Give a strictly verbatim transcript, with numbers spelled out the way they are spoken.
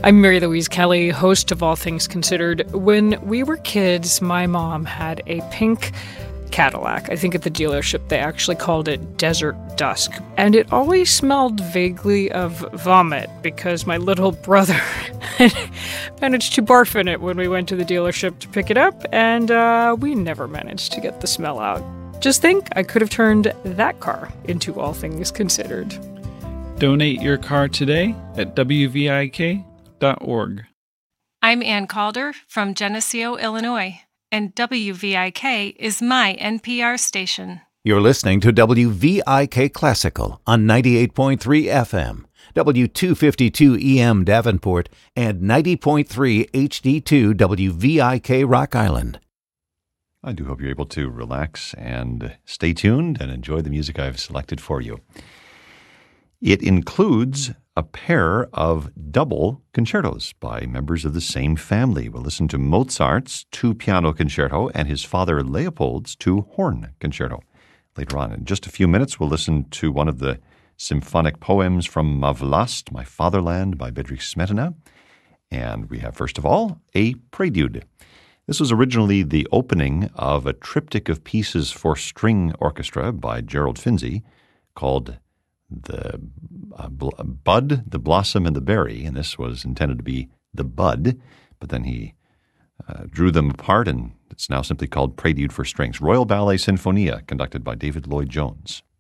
I'm Mary Louise Kelly, host of All Things Considered. When we were kids, my mom had a pink Cadillac. I think at the dealership they actually called it Desert Dusk. And it always smelled vaguely of vomit because my little brother managed to barf in it when we went to the dealership to pick it up, and uh, we never managed to get the smell out. Just think, I could have turned that car into All Things Considered. Donate your car today at W V I K dot org. I'm Ann Calder from Geneseo, Illinois, and W V I K is my N P R station. You're listening to W V I K Classical on ninety-eight point three F M, W two fifty-two E M Davenport, and ninety point three H D two W V I K Rock Island. I do hope you're able to relax and stay tuned and enjoy the music I've selected for you. It includes a pair of double concertos by members of the same family. We'll listen to Mozart's two-piano concerto and his father Leopold's two-horn concerto. Later on, in just a few minutes, we'll listen to one of the symphonic poems from Ma Vlast, My Fatherland, by Bedřich Smetana. And we have, first of all, a prelude. This was originally the opening of a triptych of pieces for string orchestra by Gerald Finzi called the uh, Bud, the Blossom, and the Berry, and this was intended to be the Bud, but then he uh, drew them apart, and it's now simply called Prelude for Strings. Royal Ballet Sinfonia, conducted by David Lloyd-Jones.